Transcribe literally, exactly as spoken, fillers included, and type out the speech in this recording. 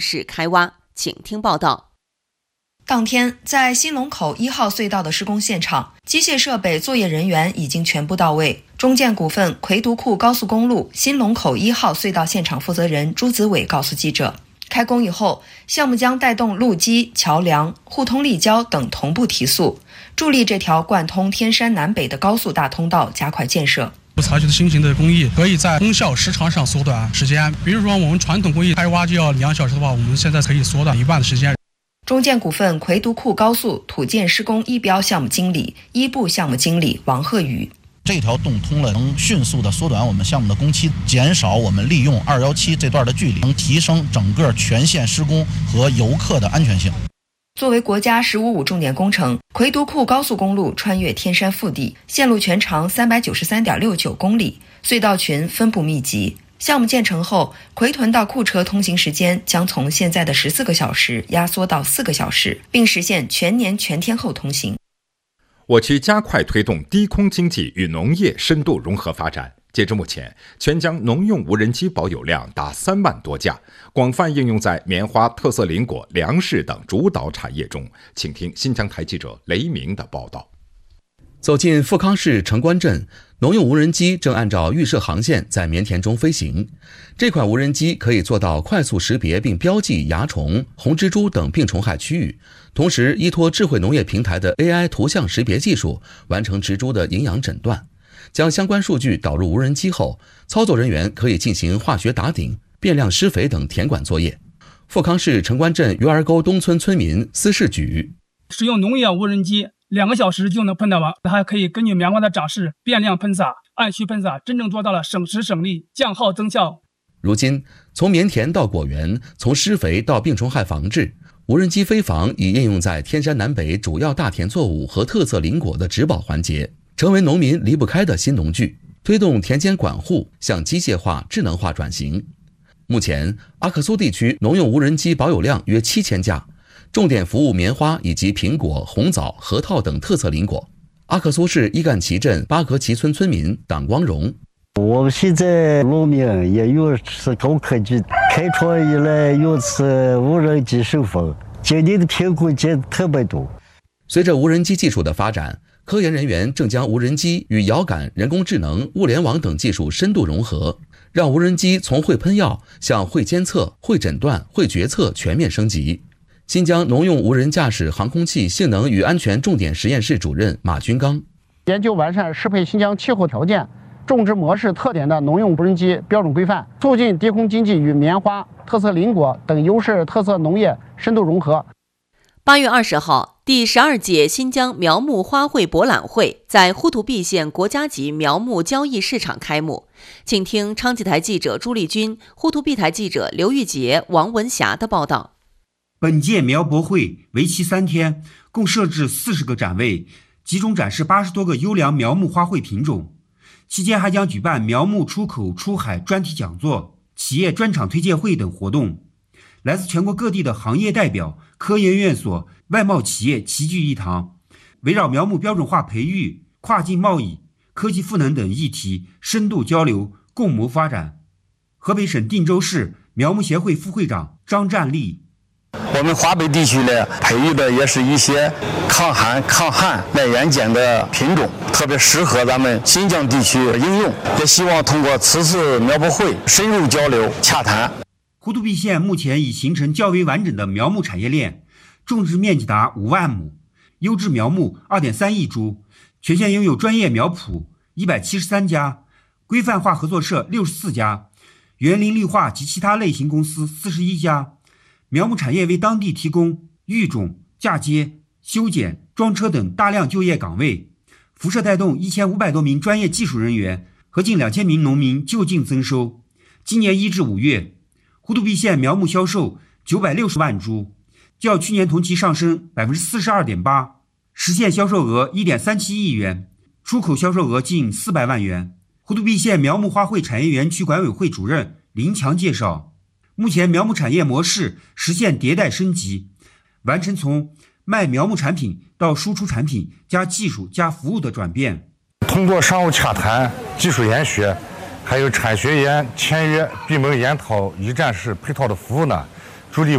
式开挖。请听报道。 当天，在新龙口一号隧道的施工现场，机械设备、作业人员已经全部到位。中建股份魁独库高速公路新龙口一号隧道现场负责人朱子伟告诉记者，开工以后，项目将带动路基、桥梁、互通立交等同步提速，助力这条贯通天山南北的高速大通道加快建设。 采取的新型的工艺可以在功效时长上缩短时间，比如说我们传统工艺开挖就要两小时的话，我们现在可以缩短一半的时间。 中建股份魁独库高速土建施工一标项目经理、一部项目经理王鹤宇， 这条洞通了，能迅速的缩短我们项目的工期，减少我们利用二一七这段的距离，能提升整个全线施工和游客的安全性。 作为国家“十五五”重点工程，魁独库高速公路穿越天山腹地，线路全长三百九十三点六九公里，隧道群分布密集。项目建成后，奎屯到库车通行时间将从现在的十四个小时压缩到四个小时，并实现全年全天候通行。 我区加快推动低空经济与农业深度融合发展。截至目前，全疆农用无人机保有量达三万多架，广泛应用在棉花、特色林果、粮食等主导产业中。请听新疆台记者雷鸣的报道。 走进富康市城关镇，农用无人机正按照预设航线在棉田中飞行。这款无人机可以做到快速识别并标记蚜虫、红蜘蛛等病虫害区域，同时依托智慧农业平台的 A I 图像识别技术，完成植株的营养诊断。将相关数据导入无人机后，操作人员可以进行化学打顶、变量施肥等田管作业。富康市城关镇鱼儿沟东村村民司世举， 使用农业无人机两个小时就能喷到完，还可以根据棉花的长势变量喷洒、按需喷洒，真正做到了省时省力、降耗增效。 如今，从棉田到果园，从施肥到病虫害防治，无人机飞防已应用在天山南北主要大田作物和特色林果的植保环节，成为农民离不开的新农具，推动田间管护向机械化、智能化转型。目前，阿克苏地区农用无人机保有量约七千架，重点服务棉花以及苹果、红枣、核桃等特色林果。阿克苏市伊干旗镇巴格旗村村民党光荣， 我们现在农民也有是高科技，开创以来有次无人机授粉，今年的苹果结的特别多。 随着无人机技术的发展，科研人员正将无人机与遥感、人工智能、物联网等技术深度融合，让无人机从会喷药向会监测、会诊断、会决策全面升级。新疆农用无人驾驶航空器性能与安全重点实验室主任马军刚， 研究完善适配新疆气候条件、种植模式特点的农用无人机标准规范，促进低空经济与棉花、特色林果等优势特色农业深度融合。 八月二十号，第十二届新疆苗木花卉博览会在呼图壁县国家级苗木交易市场开幕。请听昌吉台记者朱丽君、呼图壁台记者刘玉杰、王文霞的报道。 本届苗博会为期三天，共设置四十个展位，集中展示八十多个优良苗木花卉品种。期间还将举办苗木出口出海专题讲座、企业专场推介会等活动。来自全国各地的行业代表、科研院所、外贸企业齐聚一堂，围绕苗木标准化培育、跨境贸易、科技赋能等议题深度交流，共谋发展。河北省定州市苗木协会副会长张占利， 我们华北地区呢，培育的也是一些抗寒、抗旱、耐盐碱的品种，特别适合咱们新疆地区应用。也希望通过此次苗博会深入交流、洽谈。 呼图壁县目前已形成较为完整的苗木产业链，种植面积达五万亩，优质苗木 二点三亿株，全县拥有专业苗圃一百七十三家，规范化合作社六十四家，园林绿化及其他类型公司四十一家。苗木产业为当地提供育种、嫁接、修剪、装车等大量就业岗位，辐射带动一千五百多名专业技术人员和近两千名农民就近增收。今年一至五月，呼图壁县苗木销售九百六十万株，较去年同期上升 百分之四十二点八， 实现销售额 一点三七亿元，出口销售额近四百万元。呼图壁县苗木花卉产业园区管委会主任林强介绍，目前苗木产业模式实现迭代升级，完成从卖苗木产品到输出产品加技术加服务的转变。 通过商务洽谈、技术研学，还有产学研签约、闭门研讨一站式配套的服务呢，助力